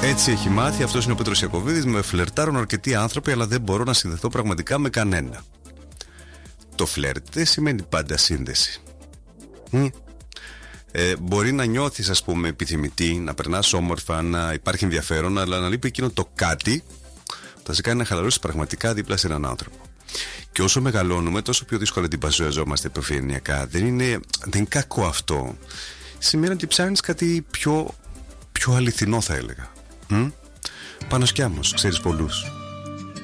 Έτσι έχει μάθει, αυτός είναι ο Πέτρος Ιακωβίδης. Με φλερτάρουν αρκετοί άνθρωποι, αλλά δεν μπορώ να συνδεθώ πραγματικά με κανένα. Το φλερτ δεν σημαίνει πάντα σύνδεση. Μπορεί να νιώθεις, ας πούμε, επιθυμητή, να περνάς όμορφα, να υπάρχει ενδιαφέρον, αλλά να λείπει εκείνο το κάτι που θα σε κάνει να χαλαρώσεις πραγματικά δίπλα σε έναν άνθρωπο. Και όσο μεγαλώνουμε, τόσο πιο δύσκολα αντιπαζιαζόμαστε επιφανειακά. Δεν είναι κακό αυτό. Σημαίνει ότι ψάχνεις κάτι πιο αληθινό, θα έλεγα. Πάνος Κιάμος, ξέρεις πολλούς.